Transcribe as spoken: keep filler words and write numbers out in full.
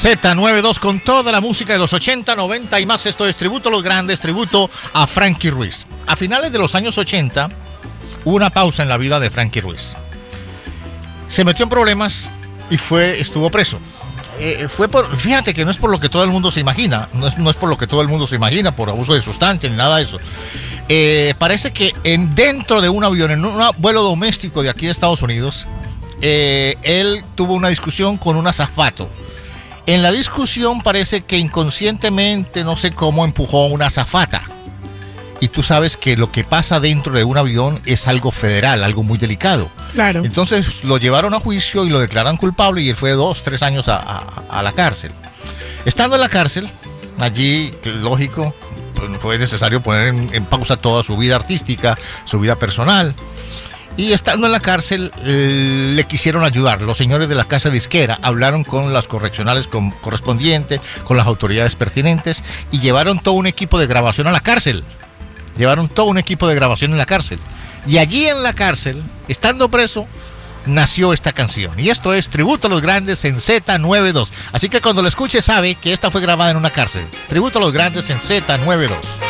Z noventa y dos con toda la música de los ochenta, noventa y más. Esto es Tributo a los Grandes, tributo a Frankie Ruiz. A finales de los años ochenta hubo una pausa en la vida de Frankie Ruiz. Se metió en problemas y fue, estuvo preso. Eh, fue por, fíjate que no es por lo que todo el mundo se imagina, no es, no es por lo que todo el mundo se imagina, por abuso de sustancia ni nada de eso. Eh, parece que en, dentro de un avión, en un vuelo doméstico de aquí de Estados Unidos, eh, él tuvo una discusión con un azafato. En la discusión parece que inconscientemente, no sé cómo, empujó a una azafata. Y tú sabes que lo que pasa dentro de un avión es algo federal, algo muy delicado. Claro. Entonces lo llevaron a juicio y lo declararon culpable y él fue dos, tres años a, a, a la cárcel. Estando en la cárcel, allí, lógico, fue necesario poner en, en pausa toda su vida artística, su vida personal. Y estando en la cárcel, eh, le quisieron ayudar. Los señores de la casa disquera hablaron con las correccionales con, correspondientes, con las autoridades pertinentes y llevaron todo un equipo de grabación a la cárcel. Llevaron todo un equipo de grabación en la cárcel. Y allí en la cárcel, estando preso, nació esta canción. Y esto es Tributo a los Grandes en Z noventa y dos. Así que cuando lo escuche sabe que esta fue grabada en una cárcel. Tributo a los Grandes en Z noventa y dos.